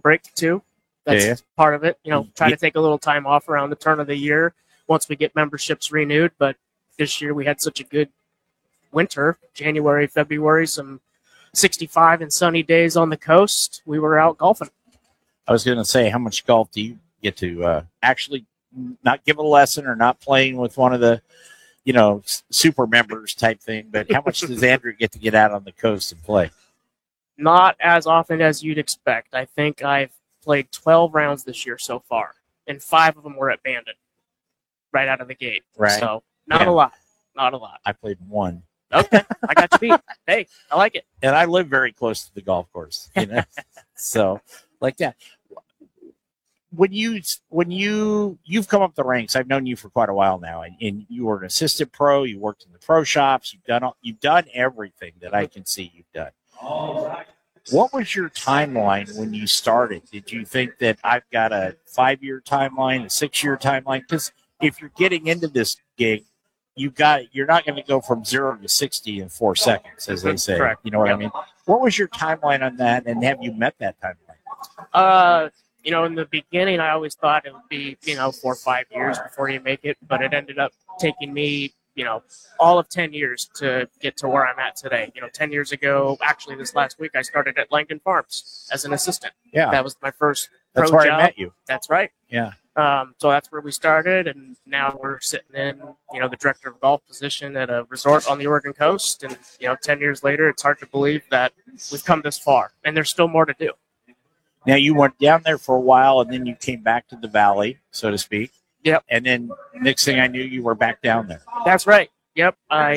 break too. That's Yeah. part of it. Try to take a little time off around the turn of the year once we get memberships renewed. But this year we had such a good winter, January, February, some 65 and sunny days on the coast. We were out golfing. I was going to say, how much golf do you get to actually not give a lesson or not playing with one of the, super members type thing? But how much does Andrew get to get out on the coast and play? Not as often as you'd expect. I think I've played 12 rounds this year so far, and 5 of them were at Bandon right out of the gate. Right. So not a lot. Not a lot. I played 1. Okay, I got you beat. Hey, I like it. And I live very close to the golf course, so like that. When you've come up the ranks, I've known you for quite a while now, and you were an assistant pro. You worked in the pro shops. You've done everything that I can see you've done. What was your timeline when you started? Did you think that I've got a 5-year timeline, a 6-year timeline? Because if you're getting into this gig, you're not going to go from 0 to 60 in 4 seconds, as they say. Correct. You know what I mean? What was your timeline on that, and have you met that timeline? In the beginning, I always thought it would be, 4 or 5 years before you make it, but it ended up taking me, all of 10 years to get to where I'm at today. 10 years ago, actually this last week, I started at Langdon Farms as an assistant. Yeah. That was my first That's pro where job. I met you. That's right. Yeah. So that's where we started, and now we're sitting in, the director of golf position at a resort on the Oregon coast. And, 10 years later, it's hard to believe that we've come this far, and there's still more to do. Now, you went down there for a while, and then you came back to the valley, so to speak. Yep. And then next thing I knew, you were back down there. That's right. Yep.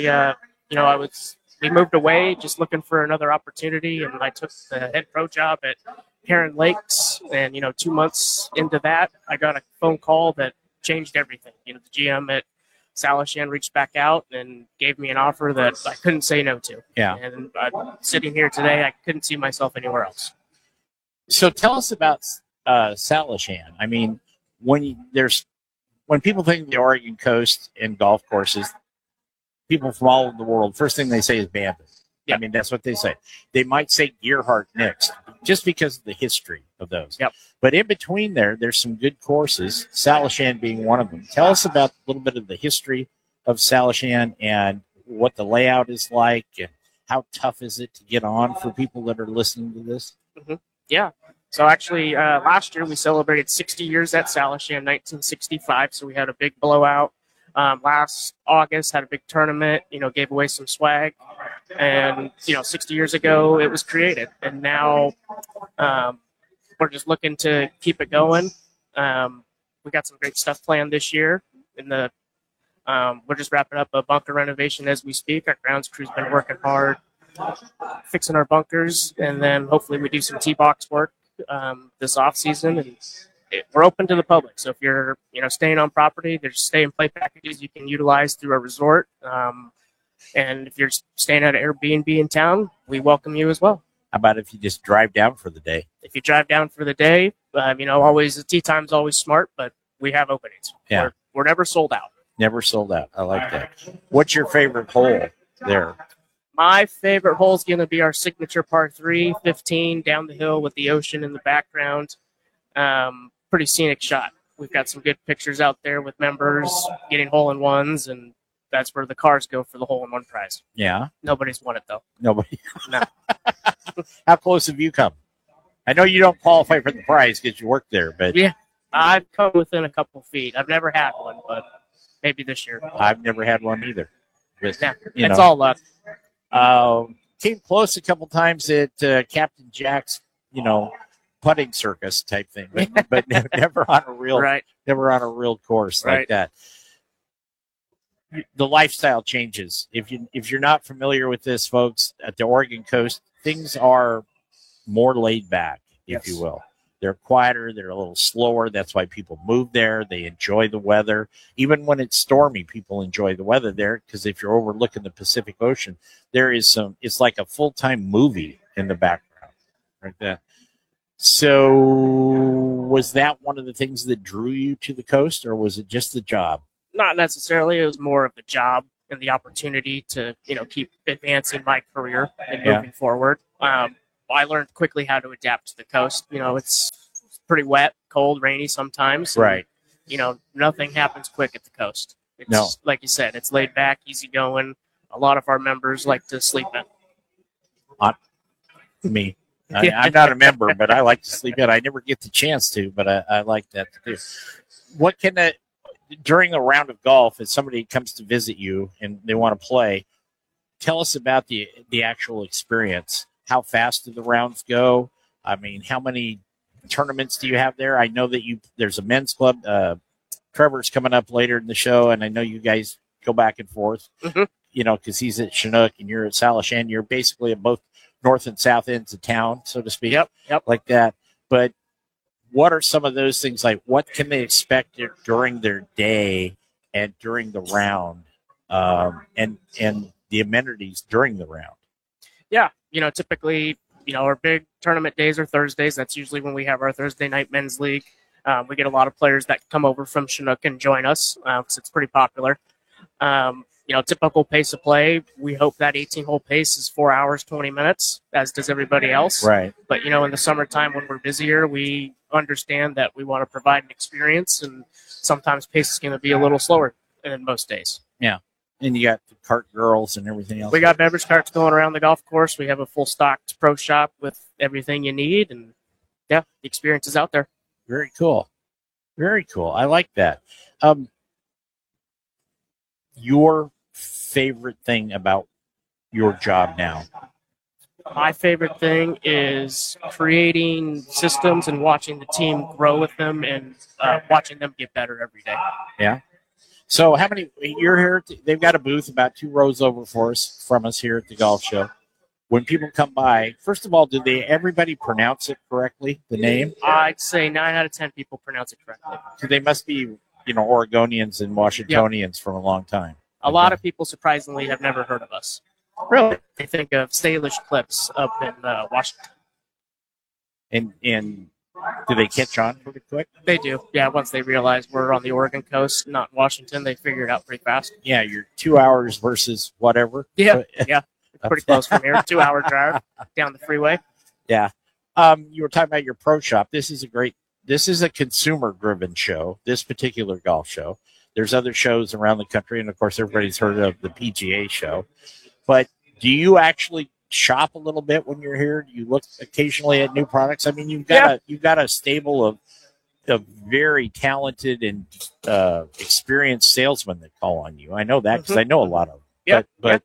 We moved away just looking for another opportunity, and I took the head pro job at Heron Lakes. And, 2 months into that, I got a phone call that changed everything. The GM at Salishan reached back out and gave me an offer that I couldn't say no to. Yeah. And sitting here today, I couldn't see myself anywhere else. So tell us about Salishan. I mean, when people think of the Oregon coast and golf courses, people from all over the world, first thing they say is Bandon. Yep. I mean, that's what they say. They might say Gearhart next, just because of the history of those. Yep. But in between there's some good courses, Salishan being one of them. Tell us about a little bit of the history of Salishan and what the layout is like, and how tough is it to get on for people that are listening to this? Mm-hmm. Yeah. So actually, last year we celebrated 60 years at Salishan, 1965. So we had a big blowout. Last August had a big tournament, gave away some swag. And, 60 years ago it was created. And now we're just looking to keep it going. We got some great stuff planned this year. We're just wrapping up a bunker renovation as we speak. Our grounds crew's been working hard, fixing our bunkers, and then hopefully we do some tee box work this off season. And we're open to the public. So if you're staying on property, there's stay and play packages you can utilize through our resort. And if you're staying at an Airbnb in town, we welcome you as well. How about if you just drive down for the day? If you drive down for the day, always the tee time's always smart, but we have openings. Yeah. We're never sold out. Never sold out. I like that. What's your favorite hole there? My favorite hole is going to be our signature par 3, 15, down the hill with the ocean in the background. Pretty scenic shot. We've got some good pictures out there with members getting hole-in-ones, and that's where the cars go for the hole-in-one prize. Yeah. Nobody's won it, though. Nobody. No. How close have you come? I know you don't qualify for the prize because you work there, but yeah, I've come within a couple feet. I've never had one, but maybe this year. I've never had one either. But, yeah, it's all luck. Came close a couple times at Captain Jack's, putting circus type thing, but never on a real, right. Never on a real course like that. The lifestyle changes. If you're not familiar with this, folks, at the Oregon coast, things are more laid back, if you will. They're quieter. They're a little slower. That's why people move there. They enjoy the weather. Even when it's stormy, people enjoy the weather there because if you're overlooking the Pacific Ocean, there is it's like a full-time movie in the background right there. So was that one of the things that drew you to the coast, or was it just the job? Not necessarily. It was more of the job and the opportunity to, keep advancing my career and moving forward. I learned quickly how to adapt to the coast. It's pretty wet, cold, rainy sometimes. And, Right. Nothing happens quick at the coast. It's, No. like you said, it's laid back, easy going. A lot of our members like to sleep in. Me. I'm not a member, but I like to sleep in. I never get the chance to, but I like that to do. What can during a round of golf, if somebody comes to visit you and they want to play, tell us about the actual experience. How fast do the rounds go? I mean, how many tournaments do you have there? I know that there's a men's club. Trevor's coming up later in the show, and I know you guys go back and forth. Mm-hmm. Because he's at Chinook and you're at Salishan. You're basically at both north and south ends of town, so to speak. Yep. Like that. But what are some of those things? Like, what can they expect during their day and during the round, and the amenities during the round? Yeah, typically, our big tournament days are Thursdays. That's usually when we have our Thursday night men's league. We get a lot of players that come over from Chinook and join us because it's pretty popular. Typical pace of play, we hope that 18-hole pace is 4 hours, 20 minutes, as does everybody else. Right. But, in the summertime when we're busier, we understand that we want to provide an experience, and sometimes pace is going to be a little slower than most days. Yeah. And you got the cart girls and everything else. We got beverage carts going around the golf course. We have a full-stocked pro shop with everything you need, and, yeah, the experience is out there. Very cool. Very cool. I like that. Your favorite thing about your job now? My favorite thing is creating systems and watching the team grow with them and watching them get better every day. Yeah. So how many, you're here, they've got a booth about 2 rows over from us here at the golf show. When people come by, first of all, do everybody pronounce it correctly, the name? I'd say 9 out of 10 people pronounce it correctly. So they must be, Oregonians and Washingtonians from a long time. A lot of people, surprisingly, have never heard of us. Really? They think of Salish Clips up in Washington. And do they catch on pretty quick? They do. Yeah, once they realize we're on the Oregon coast, not Washington, they figure it out pretty fast. Yeah, you're 2 hours versus whatever. Yeah, yeah. It's pretty close from here. 2-hour drive down the freeway. Yeah. You were talking about your pro shop. This is a consumer-driven show, this particular golf show. There's other shows around the country, and, of course, everybody's heard of the PGA show. But do you actually shop a little bit when you're here? Do you look occasionally at new products? I mean, you've got a stable of very talented and experienced salesmen that call on you. I know that because I know a lot of them. Yeah. But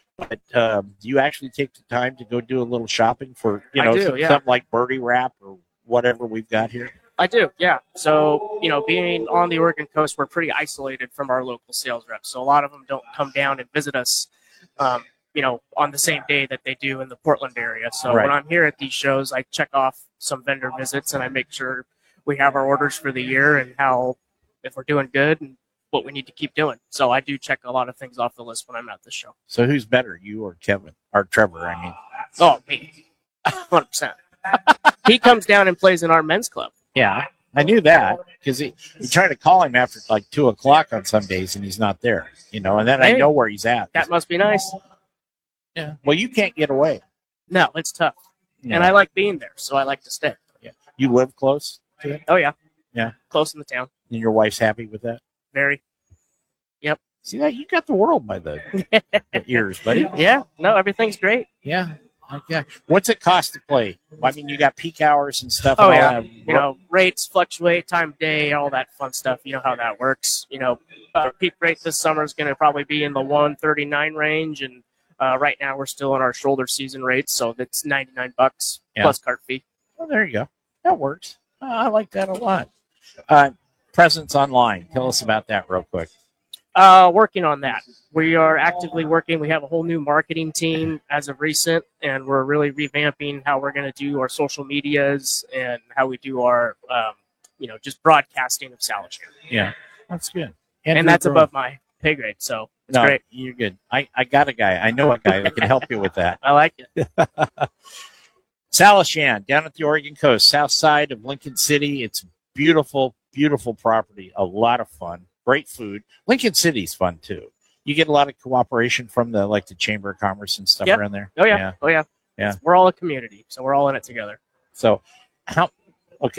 do you actually take the time to go do a little shopping for, something like Birdie Wrap or whatever we've got here? I do, yeah. So, being on the Oregon coast, we're pretty isolated from our local sales reps. So a lot of them don't come down and visit us, on the same day that they do in the Portland area. So when I'm here at these shows, I check off some vendor visits and I make sure we have our orders for the year and if we're doing good and what we need to keep doing. So I do check a lot of things off the list when I'm at the show. So who's better, you or Kevin? Or Trevor, I mean. Oh, me. 100%. He comes down and plays in our men's club. Yeah, I knew that because he tried to call him after like 2:00 on some days and he's not there, and then I know where he's at. That must be nice. Yeah. Well, you can't get away. No, it's tough. Yeah. And I like being there, so I like to stay. Yeah. You live close to it? Oh, yeah. Yeah. Close in the town. And your wife's happy with that? Very. Yep. See that? You got the world by the ears, buddy. Yeah. No, everything's great. Yeah. Okay. What's it cost to play? I mean, you got peak hours and stuff. Oh, and yeah. Rates fluctuate, time of day, all that fun stuff. You know how that works. Peak rate this summer is going to probably be in the 139 range. And right now we're still in our shoulder season rates. So that's $99 plus cart fee. Well, there you go. That works. I like that a lot. Presence online. Tell us about that real quick. Working on that. We are actively working. We have a whole new marketing team as of recent, and we're really revamping how we're going to do our social medias and how we do our, just broadcasting of Salishan. Yeah, that's good. And that's above my pay grade, so it's great. You're good. I got a guy. I know a guy that can help you with that. I like it. Salishan, down at the Oregon coast, south side of Lincoln City. It's beautiful, beautiful property. A lot of fun. Great food. Lincoln City's fun too. You get a lot of cooperation from the Chamber of Commerce and stuff around there. Oh yeah. Yeah. We're all a community, so we're all in it together. So, how